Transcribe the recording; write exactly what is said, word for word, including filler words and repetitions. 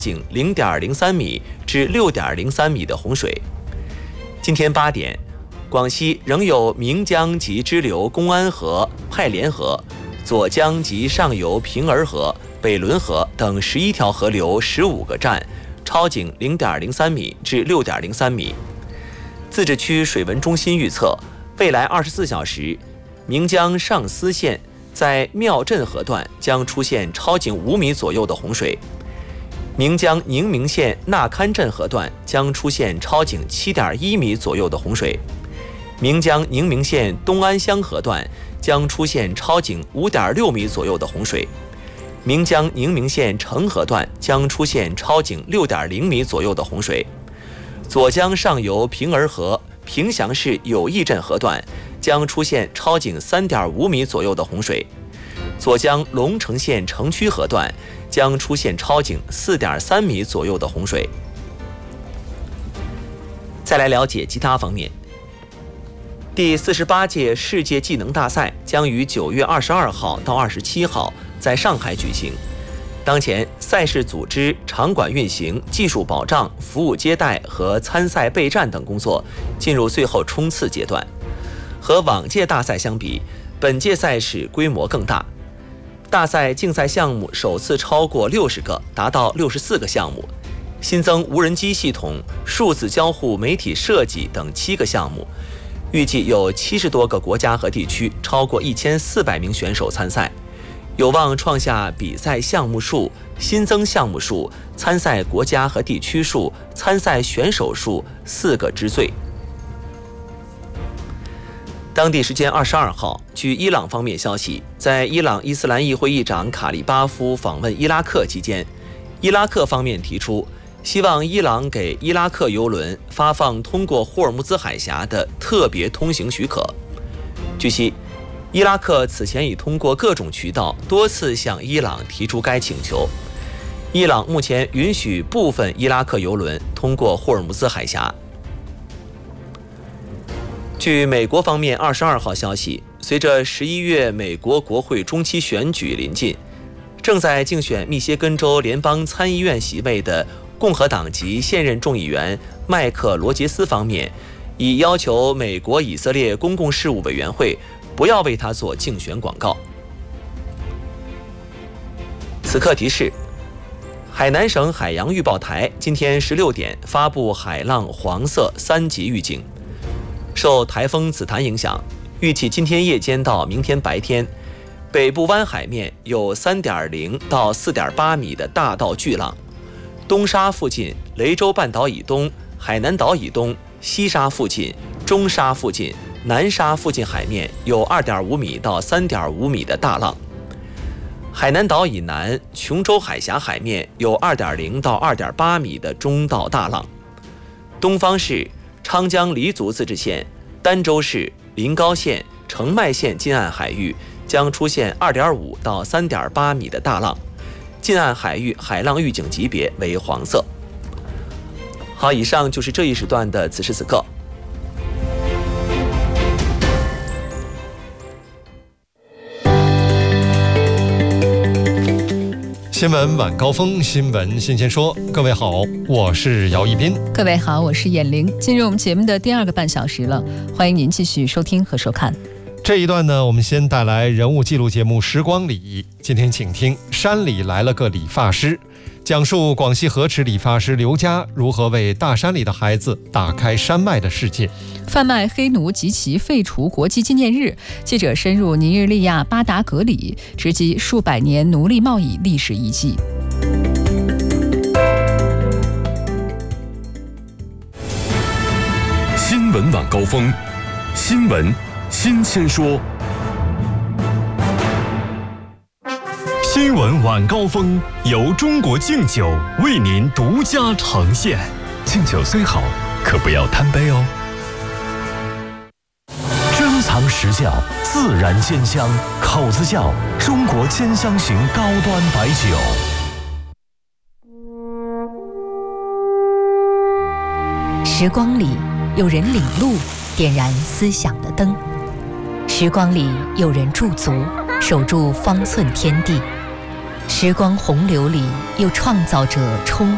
井零点零三米至六点零三米的洪水。今天八点，广西仍有岷江及支流公安河、派连河、左江及上游平儿河、北仑河等十一条河流十五个站超警零点零三米至六点零三米。自治区水文中心预测，未来二十四小时，岷江上思县在庙镇河段将出现超警五米左右的洪水，岷江宁明县纳堪镇河段将出现超警七点一米左右的洪水，岷江宁明县东安乡河段将出现超警五点六米左右的洪水，岷江宁明县城河段将出现超警六点零米左右的洪水，左江上游平儿河平祥市友谊镇河段将出现超警三点五米左右的洪水，左江龙城县城区河段将出现超警四点三米左右的洪水。再来了解其他方面。第四十八届世界技能大赛将于九月二十二号到二十七号在上海举行。当前，赛事组织、场馆运行、技术保障、服务接待和参赛备战等工作进入最后冲刺阶段。和往届大赛相比，本届赛事规模更大。大赛竞赛项目首次超过六十个，达到六十四个项目，新增无人机系统、数字交互媒体设计等七个项目。预计有七十多个国家和地区，超过一千四百名选手参赛，有望创下比赛项目数、新增项目数、参赛国家和地区数、参赛选手数四个之最。当地时间二十二号，据伊朗方面消息，在伊朗伊斯兰议会议长卡利巴夫访问伊拉克期间，伊拉克方面提出希望伊朗给伊拉克邮轮发放通过霍尔木兹海峡的特别通行许可。据悉，伊拉克此前已通过各种渠道多次向伊朗提出该请求。伊朗目前允许部分伊拉克邮轮通过霍尔木兹海峡。据美国方面二十二号消息，随着十一月美国国会中期选举临近，正在竞选密歇根州联邦参议院席位的共和党籍现任众议员麦克罗杰斯方面，已要求美国以色列公共事务委员会不要为他做竞选广告。此刻提示：海南省海洋预报台今天十六点发布海浪黄色三级预警。受台风紫檀影响，预计今天夜间到明天白天，北部湾海面有 三点零 到 四点八 米的大到巨浪，东沙附近、雷州半岛以东、海南岛以东、西沙附近、中沙附近、南沙附近海面有 二点五 米到 三点五 米的大浪。海南岛以南、琼州海峡海面有 二点零 到 二点八 米的中到大浪。东方是昌江黎族自治县、儋州市、临高县、澄迈县近岸海域将出现 二点五 到 三点八 米的大浪，近岸海域海浪预警级别为黄色。好，以上就是这一时段的此时此刻。 新闻晚高峰，新闻新鲜说。各位好，我是姚一斌。 各位好，我是闫玲。进入我们节目的第二个半小时了，欢迎您继续收听和收看。 这一段呢，我们先带来人物记录节目《时光里》。今天请听山里来了个理发师，讲述广西河池理发师刘佳如何为大山里的孩子打开山脉的世界。 贩卖黑奴及其废除国际纪念日，记者深入尼日利亚巴达格里，直击数百年奴隶贸易历史遗迹。 新闻晚高峰，新闻新鲜说。新闻晚高峰由中国敬酒为您独家呈现。敬酒虽好，可不要贪杯哦。珍藏实窖，自然鲜香，口子窖中国兼香型高端白酒。 时光里有人领路，点燃思想的灯；时光里有人驻足，守住方寸天地；时光洪流里有创造者冲